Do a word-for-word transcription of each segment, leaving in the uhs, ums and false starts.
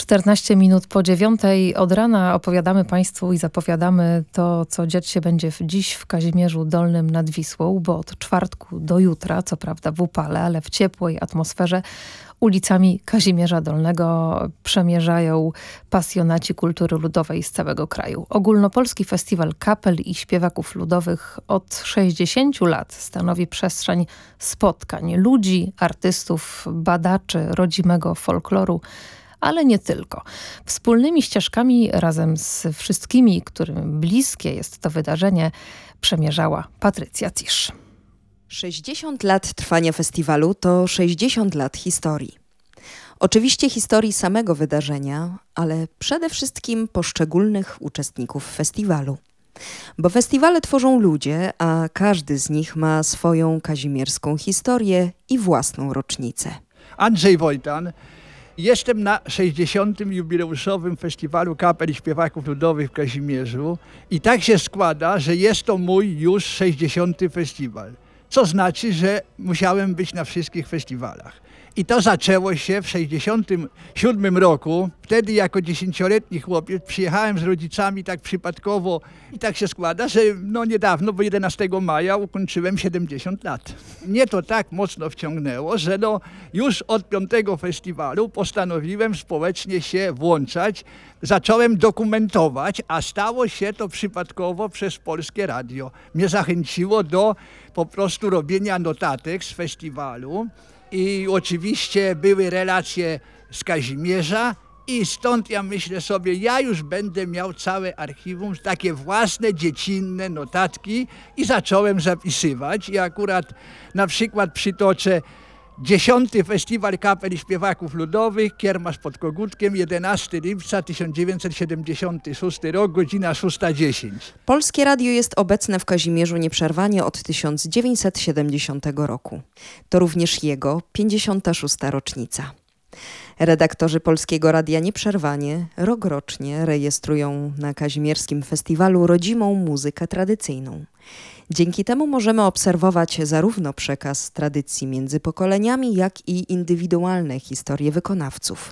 czternaście minut po dziewiątej od rana opowiadamy Państwu i zapowiadamy to, co dziać się będzie dziś w Kazimierzu Dolnym nad Wisłą, bo od czwartku do jutra, co prawda w upale, ale w ciepłej atmosferze, ulicami Kazimierza Dolnego przemierzają pasjonaci kultury ludowej z całego kraju. Ogólnopolski Festiwal Kapel i Śpiewaków Ludowych od sześćdziesięciu lat stanowi przestrzeń spotkań ludzi, artystów, badaczy rodzimego folkloru, ale nie tylko. Wspólnymi ścieżkami razem z wszystkimi, którym bliskie jest to wydarzenie, przemierzała Patrycja Tisz. sześćdziesiąt lat trwania festiwalu to sześćdziesiąt lat historii. Oczywiście historii samego wydarzenia, ale przede wszystkim poszczególnych uczestników festiwalu. Bo festiwale tworzą ludzie, a każdy z nich ma swoją kazimierską historię i własną rocznicę. Andrzej Wojtan. Jestem na sześćdziesiątym jubileuszowym Festiwalu Kapel i Śpiewaków Ludowych w Kazimierzu i tak się składa, że jest to mój już sześćdziesiąty festiwal. Co znaczy, że musiałem być na wszystkich festiwalach. I to zaczęło się w sześćdziesiątym siódmym roku. Wtedy jako dziesięcioletni chłopiec przyjechałem z rodzicami tak przypadkowo i tak się składa, że no niedawno, bo jedenastego maja ukończyłem siedemdziesiąt lat. Mnie to tak mocno wciągnęło, że no już od piątego festiwalu postanowiłem społecznie się włączać. Zacząłem dokumentować, a stało się to przypadkowo przez Polskie Radio. Mnie zachęciło do po prostu robienia notatek z festiwalu. I oczywiście były relacje z Kazimierza i stąd ja myślę sobie, ja już będę miał całe archiwum, takie własne, dziecinne notatki i zacząłem zapisywać. I akurat na przykład przytoczę dziesiąty Festiwal Kapel i Śpiewaków Ludowych, Kiermasz pod Kogutkiem, jedenastego lipca tysiąc dziewięćset siedemdziesiąty szósty rok, godzina szósta dziesięć. Polskie Radio jest obecne w Kazimierzu nieprzerwanie od tysiąc dziewięćset siedemdziesiątego roku. To również jego pięćdziesiąta szósta rocznica. Redaktorzy Polskiego Radia nieprzerwanie, rokrocznie rejestrują na kazimierskim festiwalu rodzimą muzykę tradycyjną. Dzięki temu możemy obserwować zarówno przekaz tradycji między pokoleniami, jak i indywidualne historie wykonawców.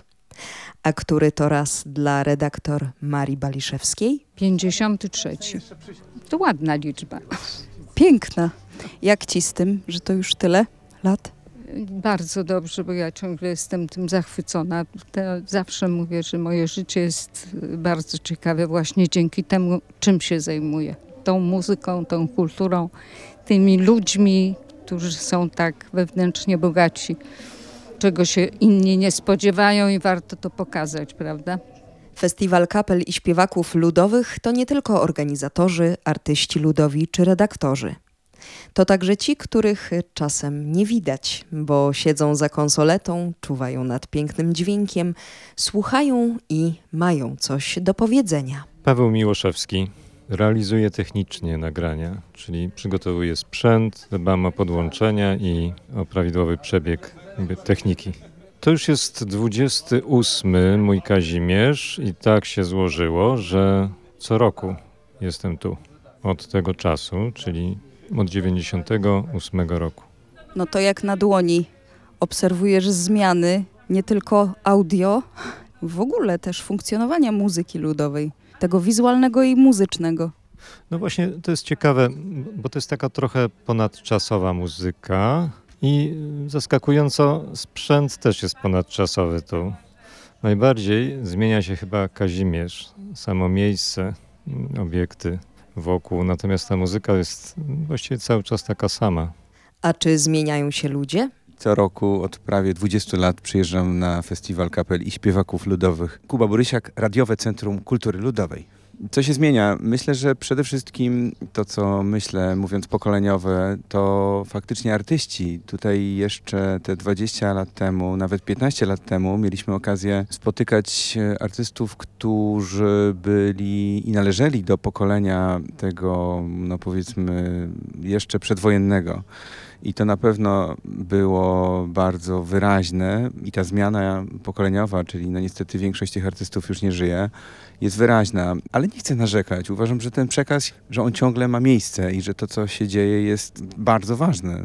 A który to raz dla redaktor Marii Baliszewskiej? pięćdziesiąty trzeci. To ładna liczba. Piękna. Jak ci z tym, że to już tyle lat? Bardzo dobrze, bo ja ciągle jestem tym zachwycona. To zawsze mówię, że moje życie jest bardzo ciekawe właśnie dzięki temu, czym się zajmuję. Tą muzyką, tą kulturą, tymi ludźmi, którzy są tak wewnętrznie bogaci, czego się inni nie spodziewają i warto to pokazać, prawda? Festiwal Kapel i Śpiewaków Ludowych to nie tylko organizatorzy, artyści ludowi czy redaktorzy. To także ci, których czasem nie widać, bo siedzą za konsoletą, czuwają nad pięknym dźwiękiem, słuchają i mają coś do powiedzenia. Paweł Miłoszewski. Realizuje technicznie nagrania, czyli przygotowuje sprzęt, dbam o podłączenia i o prawidłowy przebieg techniki. To już jest dwudziesty ósmy mój Kazimierz i tak się złożyło, że co roku jestem tu od tego czasu, czyli od dziewięćdziesiątego ósmego roku. No to jak na dłoni obserwujesz zmiany nie tylko audio, w ogóle też funkcjonowania muzyki ludowej. Tego wizualnego i muzycznego. No właśnie, to jest ciekawe, bo to jest taka trochę ponadczasowa muzyka i zaskakująco sprzęt też jest ponadczasowy tu. Najbardziej zmienia się chyba Kazimierz, samo miejsce, obiekty wokół, natomiast ta muzyka jest właściwie cały czas taka sama. A czy zmieniają się ludzie? Co roku od prawie dwudziestu lat przyjeżdżam na Festiwal Kapel i Śpiewaków Ludowych. Kuba Borysiak, Radiowe Centrum Kultury Ludowej. Co się zmienia? Myślę, że przede wszystkim to, co myślę, mówiąc pokoleniowe, to faktycznie artyści. Tutaj jeszcze te dwadzieścia lat temu, nawet piętnaście lat temu mieliśmy okazję spotykać artystów, którzy byli i należeli do pokolenia tego, no powiedzmy, jeszcze przedwojennego. I to na pewno było bardzo wyraźne i ta zmiana pokoleniowa, czyli no niestety większość tych artystów już nie żyje, jest wyraźna, ale nie chcę narzekać. Uważam, że ten przekaz, że on ciągle ma miejsce i że to, co się dzieje, jest bardzo ważne.